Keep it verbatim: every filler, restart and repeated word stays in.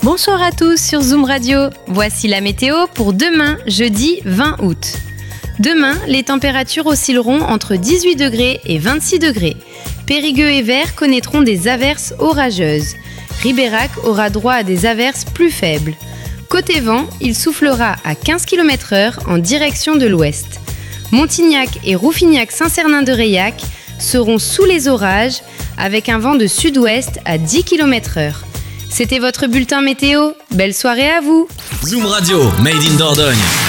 Bonsoir à tous sur Zoom Radio. Voici la météo pour demain, jeudi vingt août. Demain, les températures oscilleront entre dix-huit degrés et vingt-six degrés. Périgueux et Vers connaîtront des averses orageuses. Ribérac aura droit à des averses plus faibles. Côté vent, il soufflera à quinze kilomètres heure en direction de l'ouest. Montignac et Rouffignac-Saint-Cernin-de-Reilhac seront sous les orages avec un vent de sud-ouest à dix kilomètres heure. C'était votre bulletin météo. Belle soirée à vous. Zoom Radio, made in Dordogne.